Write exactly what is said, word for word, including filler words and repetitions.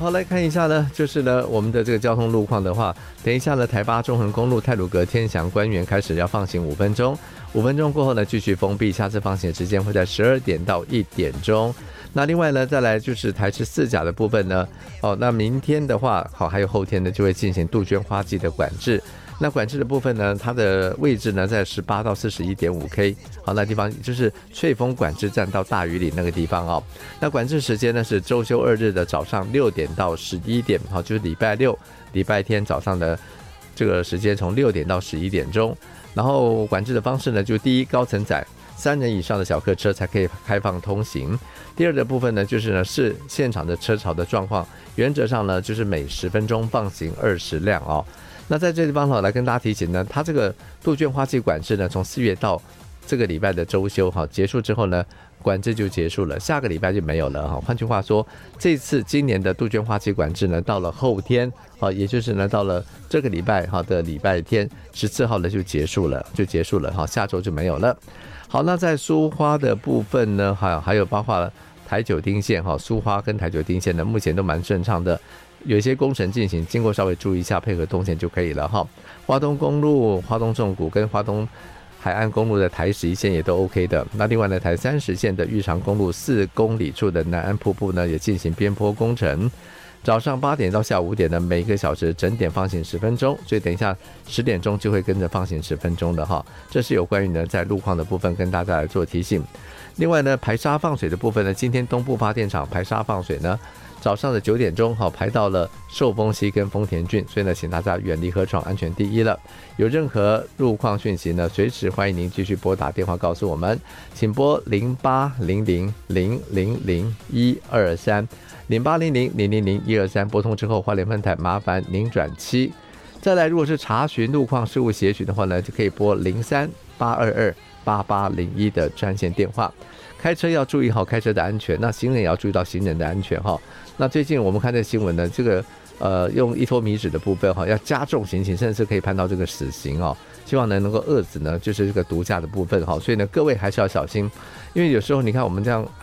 好，来看一下呢，就是呢我们的这个交通路况的话，等一下呢台八中横公路太鲁阁天祥官园开始要放行五分钟，五分钟过后呢继续封闭，下次放行的时间会在十二点到一点钟。那另外呢，再来就是台十四甲的部分呢，哦，那明天的话，好，还有后天呢，就会进行杜鹃花季的管制。那管制的部分呢，它的位置呢在十八到四十一点五 K， 好，那地方就是翠峰管制站到大屿里那个地方哦。那管制时间呢是周休二日的早上六点到十一点，好，就是礼拜六、礼拜天早上的这个时间从六点到十一点钟。然后管制的方式呢，就第一，高承载三人以上的小客车才可以开放通行。第二的部分呢，就是呢是现场的车潮的状况，原则上呢就是每十分钟放行二十辆哦。那在这地方呢，来跟大家提醒呢，它这个杜鹃花季管制呢，从四月到这个礼拜的周休哈结束之后呢，管制就结束了，下个礼拜就没有了哈。换句话说，这次今年的杜鹃花季管制呢，到了后天啊，也就是呢到了这个礼拜哈的礼拜天十四号呢就结束了，就结束了哈，下周就没有了。好，那在苏花的部分呢，还有还有包括台九丁线哈，苏花跟台九丁线呢，目前都蛮顺畅的。有一些工程进行，经过稍微注意一下，配合动线就可以了哈。花东公路、花东纵谷跟花东海岸公路的台十一线也都 OK 的。那另外呢，台三十线的玉长公路四公里处的南安瀑布呢，也进行边坡工程。早上八点到下午五点呢，每个小时整点放行十分钟，所以等一下十点钟就会跟着放行十分钟的哈。这是有关于呢在路况的部分跟大家来做提醒。另外呢，排沙放水的部分呢，今天东部发电厂排沙放水呢，早上的九点钟好排到了寿丰溪跟丰田郡，所以呢，请大家远离河床，安全第一了。有任何路况讯息呢，随时欢迎您继续拨打电话告诉我们，请拨零八零零零零零一二三零八零零零零零一二三，拨通之后花莲分台麻烦您转七。再来，如果是查询路况事务协询的话呢，就可以拨零三八二二八八零一的专线电话。开车要注意好开车的安全，那行人也要注意到行人的安全哈。那最近我们看这新闻呢，这个呃用一拖米纸的部分哈，要加重刑刑，甚至可以判到这个死刑哦。希望呢能够遏止呢就是这个毒驾的部分哈。所以呢各位还是要小心，因为有时候你看我们这样。